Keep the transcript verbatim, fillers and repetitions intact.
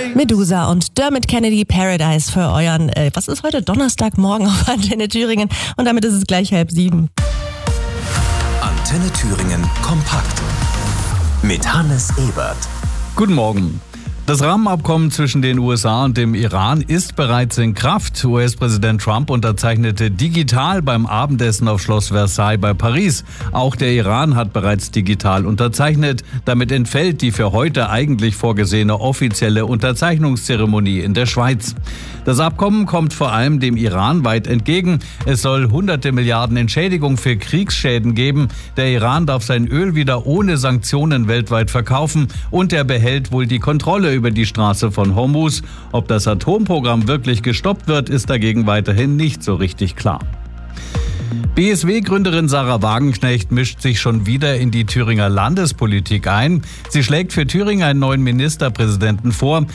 Medusa und Dermot Kennedy, Paradise für euren, äh, was ist heute, Donnerstagmorgen auf Antenne Thüringen. Und damit ist es gleich halb sieben. Antenne Thüringen kompakt mit Hannes Ebert. Guten Morgen. Das Rahmenabkommen zwischen den U S A und dem Iran ist bereits in Kraft. U S-Präsident Trump unterzeichnete digital beim Abendessen auf Schloss Versailles bei Paris. Auch der Iran hat bereits digital unterzeichnet. Damit entfällt die für heute eigentlich vorgesehene offizielle Unterzeichnungszeremonie in der Schweiz. Das Abkommen kommt vor allem dem Iran weit entgegen. Es soll hunderte Milliarden Entschädigung für Kriegsschäden geben. Der Iran darf sein Öl wieder ohne Sanktionen weltweit verkaufen und er behält wohl die Kontrolle über die Straße von Hormuz. Ob das Atomprogramm wirklich gestoppt wird, ist dagegen weiterhin nicht so richtig klar. B S W-Gründerin Sarah Wagenknecht mischt sich schon wieder in die Thüringer Landespolitik ein. Sie schlägt für Thüringen einen neuen Ministerpräsidenten vor.